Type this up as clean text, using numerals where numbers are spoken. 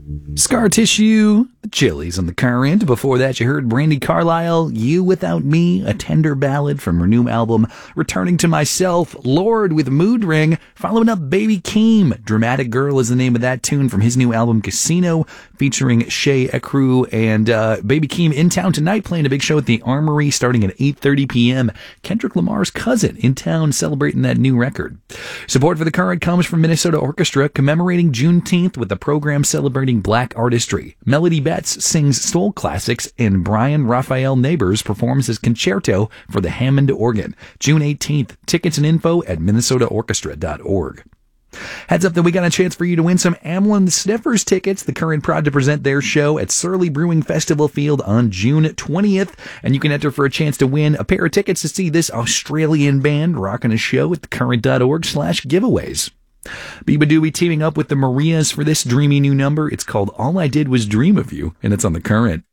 Scar Tissue, the Chili's on the Current. Before that, you heard Brandi Carlile, You Without Me, a tender ballad from her new album, Returning to Myself. Lorde with Mood Ring, following up Baby Keem. Dramatic Girl is the name of that tune from his new album, Casino, featuring Shea Ekru. And Baby Keem in town tonight, playing a big show at the Armory starting at 8:30 p.m. Kendrick Lamar's cousin in town celebrating that new record. Support for the Current comes from Minnesota Orchestra, commemorating Juneteenth with the program celebrating Black artistry. Melody Betts sings soul classics, and Brian Raphael Neighbors performs his concerto for the Hammond organ. June 18th. Tickets and info at minnesotaorchestra.org. Heads up that we got a chance for you to win some Amlin Sniffers tickets. The Current proud to present their show at Surly Brewing Festival Field on June 20th. And you can enter for a chance to win a pair of tickets to see this Australian band rocking a show at thecurrent.org/giveaways. Biba Doobie teaming up with the Marias for this dreamy new number. It's called All I Did Was Dream of You, and it's on the Current.